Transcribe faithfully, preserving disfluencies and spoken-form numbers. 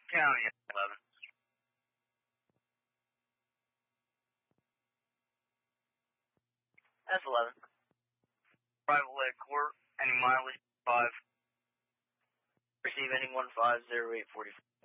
County, eleven. S eleven. Private leg court, any mileage, five. Receive ending one five zero eight forty-four.